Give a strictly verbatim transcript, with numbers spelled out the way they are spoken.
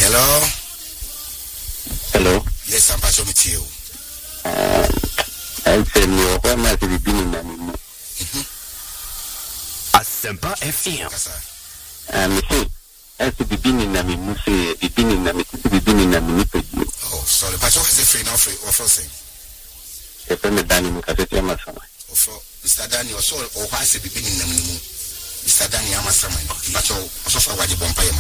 Hello. Hello. Yes, I'm Pastor with you. Uh, I said you are not the beginning of me. Asempa F M. Um, as the beginning of me, Musi, the beginning of me, the beginning of me. Oh, sorry, Pastor was a free now free or frosting. The friend Danny Mukasetia Masama. Mister Danny or so, or why is the beginning of me? Mister Danny Amasama, but also for what you bumpire.